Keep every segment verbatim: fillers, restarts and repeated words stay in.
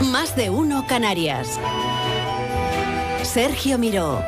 Más de uno Canarias. Sergio Miró.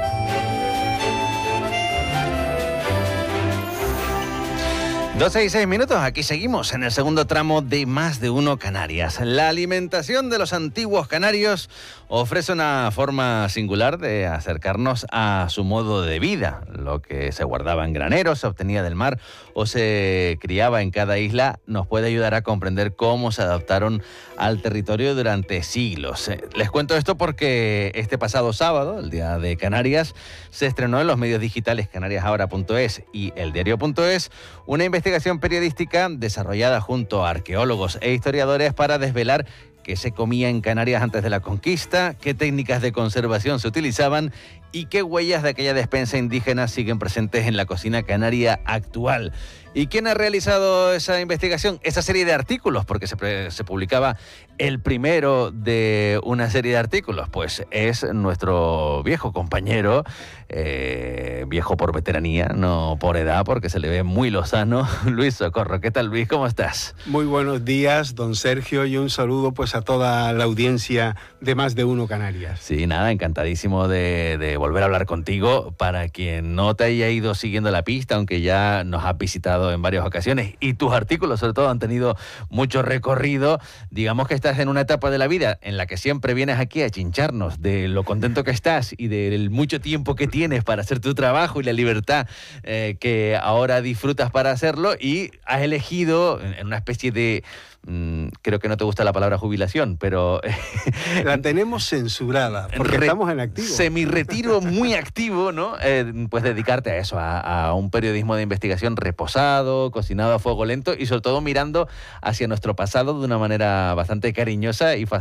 doce y seis minutos, aquí seguimos en el segundo tramo de Más de uno Canarias. La alimentación de los antiguos canarios ofrece una forma singular de acercarnos a su modo de vida. Lo que se guardaba en graneros, se obtenía del mar o se criaba en cada isla nos puede ayudar a comprender cómo se adaptaron al territorio durante siglos. Les cuento esto porque este pasado sábado, el Día de Canarias, se estrenó en los medios digitales canarias ahora punto es y eldiario punto es una investigación periodística desarrollada junto a arqueólogos e historiadores para desvelar qué se comía en Canarias antes de la conquista, qué técnicas de conservación se utilizaban y qué huellas de aquella despensa indígena siguen presentes en la cocina canaria actual. ¿Y quién ha realizado esa investigación? Esa serie de artículos, porque se, se publicaba el primero de una serie de artículos, pues es nuestro viejo compañero, eh, viejo por veteranía, no por edad, porque se le ve muy lozano, Luis Socorro. ¿Qué tal, Luis? ¿Cómo estás? Muy buenos días, don Sergio, y un saludo pues a toda la audiencia de Más de uno Canarias. Sí, nada, encantadísimo de, de volver a hablar contigo. Para quien no te haya ido siguiendo la pista, aunque ya nos has visitado en varias ocasiones y tus artículos sobre todo han tenido mucho recorrido, digamos que estás en una etapa de la vida en la que siempre vienes aquí a chincharnos de lo contento que estás y del mucho tiempo que tienes para hacer tu trabajo y la libertad eh, que ahora disfrutas para hacerlo, y has elegido en una especie de... creo que no te gusta la palabra jubilación, pero... la tenemos censurada, porque re, estamos en activo. Semi-retiro muy activo, ¿no? Eh, pues dedicarte a eso, a, a un periodismo de investigación reposado, cocinado a fuego lento y sobre todo mirando hacia nuestro pasado de una manera bastante cariñosa y fascinante.